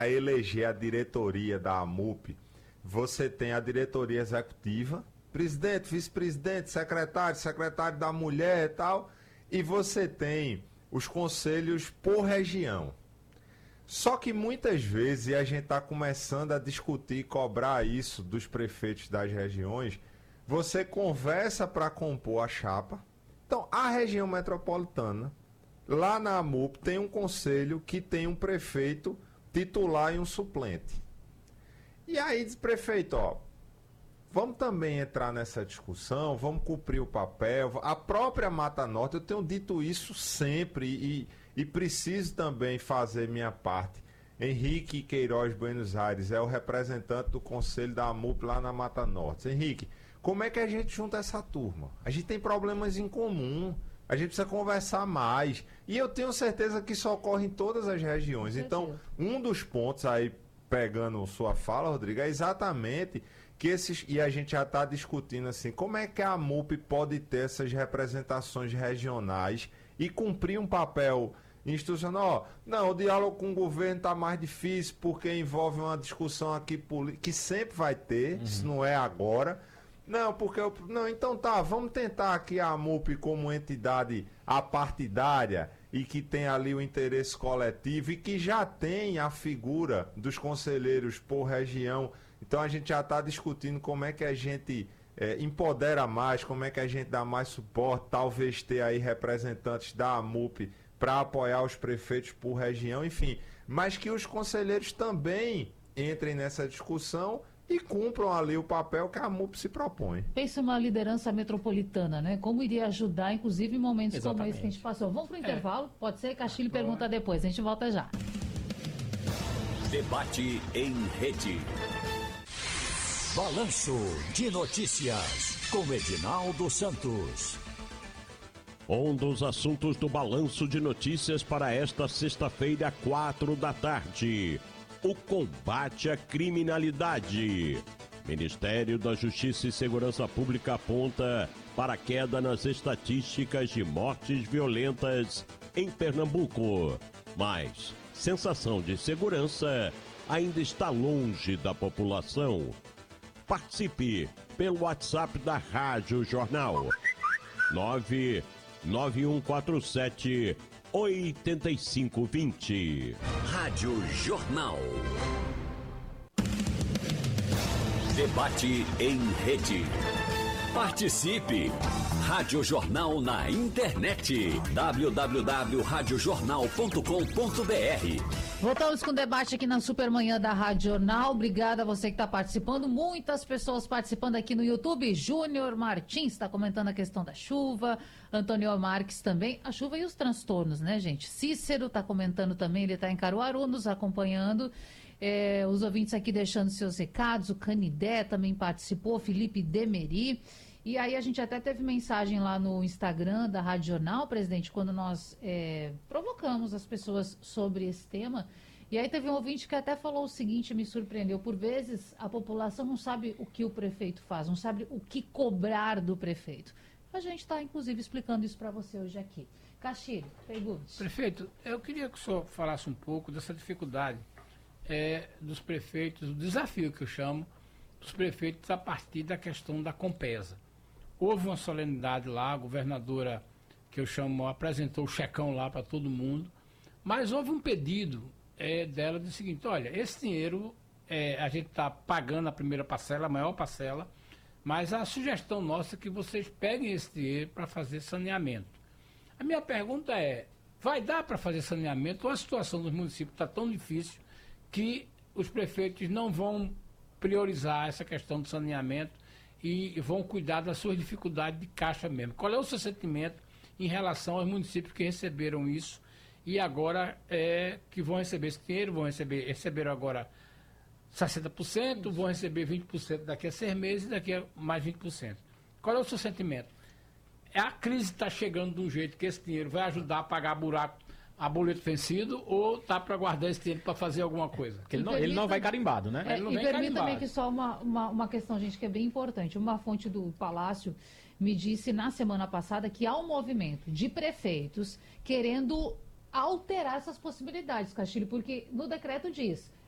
eleger a diretoria da AMUP, você tem a diretoria executiva, presidente, vice-presidente, secretário, secretário da mulher e tal, e você tem os conselhos por região. Só que muitas vezes, e a gente está começando a discutir e cobrar isso dos prefeitos das regiões, você conversa para compor a chapa. Então, a região metropolitana, lá na AMUP, tem um conselho que tem um prefeito titular e um suplente. E aí diz, prefeito, ó, vamos também entrar nessa discussão, vamos cumprir o papel. A própria Mata Norte, eu tenho dito isso sempre e preciso também fazer minha parte. Henrique Queiroz Buenos Aires é o representante do conselho da AMUP lá na Mata Norte. Henrique, como é que a gente junta essa turma? A gente tem problemas em comum, a gente precisa conversar mais. E eu tenho certeza que isso ocorre em todas as regiões. Então, um dos pontos aí, pegando sua fala, Rodrigo, é exatamente que esses, e a gente já está discutindo assim, como é que a AMUP pode ter essas representações regionais e cumprir um papel institucional? Não, o diálogo com o governo está mais difícil porque envolve uma discussão aqui que sempre vai ter, isso não é agora. Não, porque não, então tá, vamos tentar aqui a AMUP como entidade apartidária e que tem ali o interesse coletivo e que já tem a figura dos conselheiros por região. Então a gente já está discutindo como é que a gente empodera mais, como é que a gente dá mais suporte, talvez ter aí representantes da AMUP para apoiar os prefeitos por região, enfim. Mas que os conselheiros também entrem nessa discussão e cumpram ali o papel que a AMUP se propõe. Pensa uma liderança metropolitana, né? Como iria ajudar, inclusive, em momentos como esse que a gente passou. Vamos para o intervalo? Pode ser? Castilho pergunta depois. A gente volta já. Debate em rede. Balanço de Notícias, com Edinaldo Santos. Um dos assuntos do Balanço de Notícias para esta sexta-feira, 16h, o combate à criminalidade. Ministério da Justiça e Segurança Pública aponta para a queda nas estatísticas de mortes violentas em Pernambuco. Mas sensação de segurança ainda está longe da população. Participe pelo WhatsApp da Rádio Jornal 99147 8520. Rádio Jornal. Debate em rede. Participe! Rádio Jornal na internet. www.radiojornal.com.br. Voltamos com o debate aqui na Supermanhã da Rádio Jornal. Obrigada a você que está participando. Muitas pessoas participando aqui no YouTube. Júnior Martins está comentando a questão da chuva. Antônio Marques também. A chuva e os transtornos, né, gente? Cícero está comentando também. Ele está em Caruaru nos acompanhando. Os ouvintes aqui deixando seus recados. O Canidé também participou. Felipe Demeri. E aí a gente até teve mensagem lá no Instagram da Rádio Jornal, presidente, quando nós provocamos as pessoas sobre esse tema. E aí teve um ouvinte que até falou o seguinte, me surpreendeu. Por vezes a população não sabe o que o prefeito faz, não sabe o que cobrar do prefeito. A gente está, inclusive, explicando isso para você hoje aqui. Castilho, pergunte. Prefeito, eu queria que o senhor falasse um pouco dessa dificuldade dos prefeitos, o desafio que eu chamo dos prefeitos a partir da questão da Compesa. Houve uma solenidade lá, a governadora, que eu chamo, apresentou o checão lá para todo mundo, mas houve um pedido dela do seguinte: olha, esse dinheiro a gente está pagando a primeira parcela, a maior parcela, mas a sugestão nossa é que vocês peguem esse dinheiro para fazer saneamento. A minha pergunta é, vai dar para fazer saneamento ou a situação dos municípios está tão difícil que os prefeitos não vão priorizar essa questão do saneamento e vão cuidar das suas dificuldades de caixa mesmo? Qual é o seu sentimento em relação aos municípios que receberam isso e agora que vão receber esse dinheiro, receberam agora 60%, vão receber 20% daqui a 6 meses e daqui a mais 20%. Qual é o seu sentimento? A crise está chegando de um jeito que esse dinheiro vai ajudar a pagar buraco a boleto vencido ou tá para guardar esse tempo para fazer alguma coisa? Porque ele não vai carimbado, né? E permita também que só uma questão, gente, que é bem importante. Uma fonte do Palácio me disse na semana passada que há um movimento de prefeitos querendo alterar essas possibilidades, Castilho, porque no decreto diz